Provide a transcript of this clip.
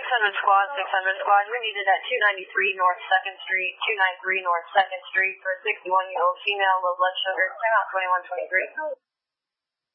600 squad, 600 squad. You're needed at 293 North 2nd Street, 293 North 2nd Street for a 61-year-old female with blood sugar. Time out 2123.